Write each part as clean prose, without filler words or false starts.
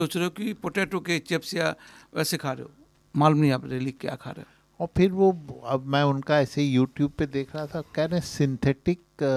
सोच रहे हो कि पोटैटो के चिप्स या वैसे खा रहे हो, मालूम नहीं आप रियली क्या खा रहे हो। और फिर वो, अब मैं उनका ऐसे ही यूट्यूब पे देख रहा था, कह रहे हैं सिंथेटिक,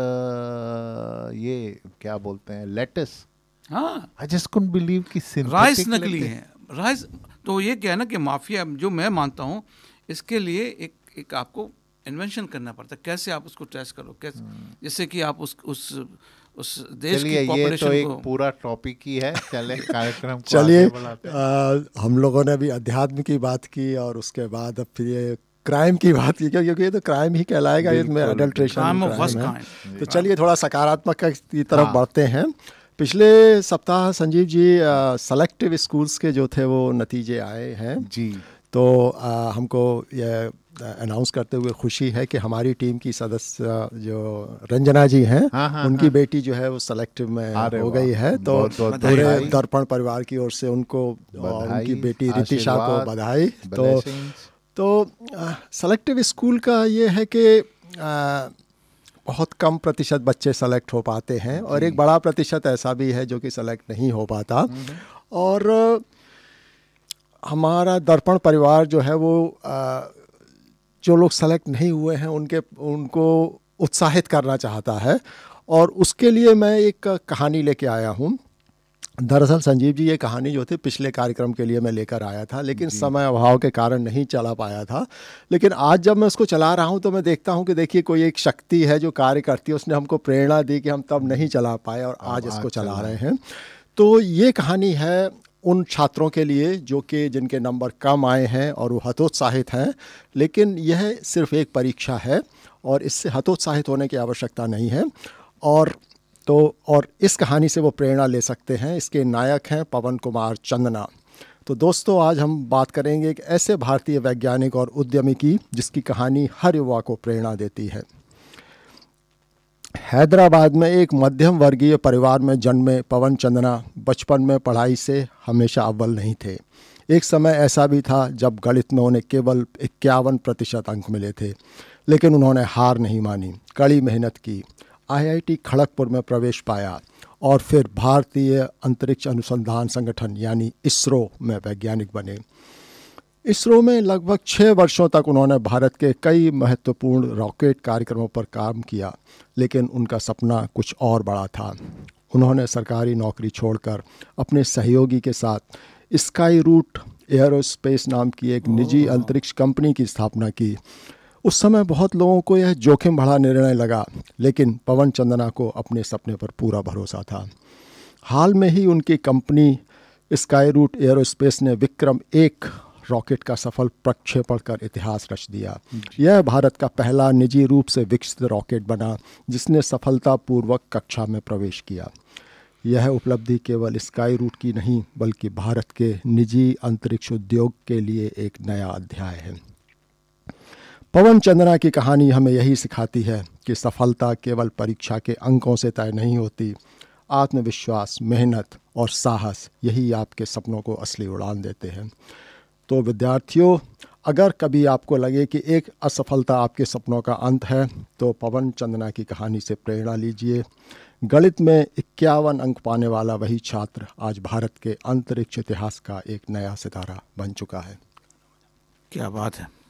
ये क्या बोलते हैं, लेटस। हाँ, आई जस्ट कुडंट बिलीव कि राइस सिंथेटिक नकली है, राइस। तो ये क्या है ना कि माफिया, जो मैं मानता हूँ, इसके लिए एक आपको इन्वेंशन करना पड़ता है, कैसे आप उसको टेस्ट करो, कैसे, जैसे कि आप उस देश चलिए, की ये पॉपुलेशन तो एक को। पूरा टॉपिक ही है। चले कार्यक्रम को चलिए, आगे बढ़ाते हैं। हम लोगों ने भी अध्यात्म की बात की और उसके बाद अब फिर ये क्राइम की बात की, क्योंकि ये तो क्राइम ही कहलाएगा, इसमें बिल्कुल, adulteration crime of worst crime है। kind। तो चलिए थोड़ा सकारात्मक की तरफ हाँ। बढ़ते हैं। पिछले सप्ताह संजीव जी सेलेक्टिव स्कूल्स के जो थे वो नतीजे आए हैं जी। तो हमको ये अनाउंस करते हुए खुशी है कि हमारी टीम की सदस्य जो रंजना जी हैं, हाँ, उनकी हाँ। बेटी जो है वो सेलेक्टिव में अरे हो वाह, गई है। तो बहुत बहुत पूरे बधाई। दर्पण परिवार की ओर से उनको और उनकी बेटी रितिशा को आशीर्वाद, बधाई। blessings। तो सेलेक्टिव स्कूल का ये है कि बहुत कम प्रतिशत बच्चे सेलेक्ट हो पाते हैं और एक बड़ा प्रतिशत ऐसा भी है जो कि सेलेक्ट नहीं हो पाता। और हमारा दर्पण परिवार जो है वो जो लोग सेलेक्ट नहीं हुए हैं उनको उत्साहित करना चाहता है और उसके लिए मैं एक कहानी लेके आया हूँ। दरअसल संजीव जी, ये कहानी जो थी पिछले कार्यक्रम के लिए मैं लेकर आया था, लेकिन समय अभाव के कारण नहीं चला पाया था। लेकिन आज जब मैं उसको चला रहा हूँ तो मैं देखता हूँ कि देखिए कोई एक शक्ति है जो कार्य करती है, उसने हमको प्रेरणा दी कि हम तब नहीं चला पाए और आज इसको चला रहे हैं। तो ये कहानी है उन छात्रों के लिए जो कि जिनके नंबर कम आए हैं और वो हतोत्साहित हैं, लेकिन यह सिर्फ एक परीक्षा है और इससे हतोत्साहित होने की आवश्यकता नहीं है। और इस कहानी से वो प्रेरणा ले सकते हैं। इसके नायक हैं पवन कुमार चंदना। तो दोस्तों, आज हम बात करेंगे एक ऐसे भारतीय वैज्ञानिक और उद्यमी की जिसकी कहानी हर युवा को प्रेरणा देती है। हैदराबाद में एक मध्यम वर्गीय परिवार में जन्मे पवन चंदना बचपन में पढ़ाई से हमेशा अव्वल नहीं थे। एक समय ऐसा भी था जब गणित में उन्हें केवल 51% अंक मिले थे, लेकिन उन्होंने हार नहीं मानी, कड़ी मेहनत की, IIT खड़गपुर में प्रवेश पाया और फिर भारतीय अंतरिक्ष अनुसंधान संगठन यानी इसरो में वैज्ञानिक बने। इसरो में लगभग 6 वर्षों तक उन्होंने भारत के कई महत्वपूर्ण रॉकेट कार्यक्रमों पर काम किया, लेकिन उनका सपना कुछ और बड़ा था। उन्होंने सरकारी नौकरी छोड़कर अपने सहयोगी के साथ स्काई रूट एयरोस्पेस नाम की एक निजी अंतरिक्ष कंपनी की स्थापना की। उस समय बहुत लोगों को यह जोखिम भरा निर्णय लगा, लेकिन पवन चंदना को अपने सपने पर पूरा भरोसा था। हाल में ही उनकी कंपनी स्काई रूट एयरोस्पेस ने विक्रम-1 रॉकेट का सफल प्रक्षेपण कर इतिहास रच दिया। यह भारत का पहला निजी रूप से विकसित रॉकेट बना जिसने सफलतापूर्वक कक्षा में प्रवेश किया। यह उपलब्धि केवल स्काई रूट की नहीं बल्कि भारत के निजी अंतरिक्ष उद्योग के लिए एक नया अध्याय है। पवन चंदना की कहानी हमें यही सिखाती है कि सफलता केवल परीक्षा के अंकों से तय नहीं होती। आत्मविश्वास, मेहनत और साहस यही आपके सपनों को असली उड़ान देते हैं। तो विद्यार्थियों, अगर कभी आपको लगे कि एक असफलता आपके सपनों का अंत है तो पवन चंदना की कहानी से प्रेरणा लीजिए। गणित में 51 अंक पाने वाला वही छात्र आज भारत के अंतरिक्ष इतिहास का एक नया सितारा बन चुका है। क्या बात है।